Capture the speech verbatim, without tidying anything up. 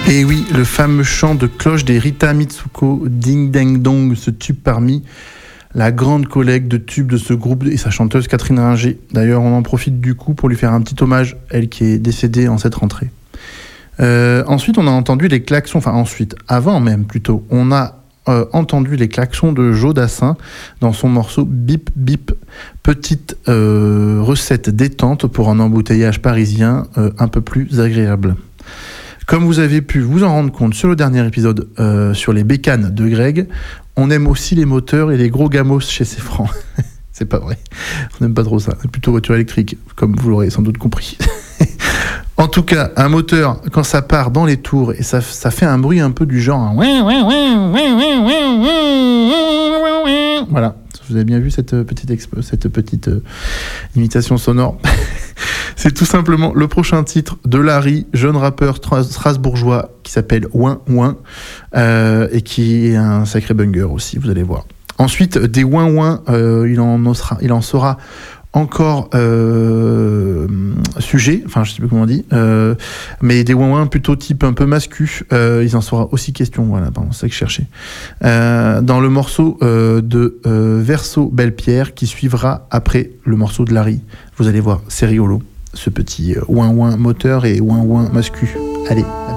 Et oui, le fameux chant de cloche des Rita Mitsuko, Ding Dang Dong, se tube parmi la grande collègue de tubes de ce groupe et sa chanteuse Catherine Ringer. D'ailleurs, on en profite du coup pour lui faire un petit hommage, elle qui est décédée en cette rentrée. Euh, ensuite, on a entendu les klaxons, enfin ensuite, avant même plutôt, on a euh, entendu les klaxons de Joe Dassin dans son morceau Bip Bip, petite euh, recette détente pour un embouteillage parisien euh, un peu plus agréable. Comme vous avez pu vous en rendre compte sur le dernier épisode euh, sur les bécanes de Greg, on aime aussi les moteurs et les gros gamos chez Safran. C'est pas vrai, on n'aime pas trop ça, c'est plutôt voiture électrique, comme vous l'aurez sans doute compris. En tout cas, un moteur, quand ça part dans les tours, et ça, ça fait un bruit un peu du genre... Hein, voilà, vous avez bien vu cette petite, expo, cette petite euh, imitation sonore. C'est tout simplement le prochain titre de Larry, jeune rappeur strasbourgeois qui s'appelle Ouin Ouin euh, et qui est un sacré banger aussi, vous allez voir. Ensuite, des Ouin Ouin, euh, il, en osera, il en sera encore euh, sujet, enfin je sais plus comment on dit, euh, mais des Ouin Ouin plutôt type un peu mascu, euh, il en sera aussi question, voilà, pardon, c'est ça que je cherchais. Euh, dans le morceau euh, de euh, Verso Belle-Pierre qui suivra après le morceau de Larry, vous allez voir, c'est rigolo. Ce petit ouin ouin moteur et ouin ouin mascu. Allez.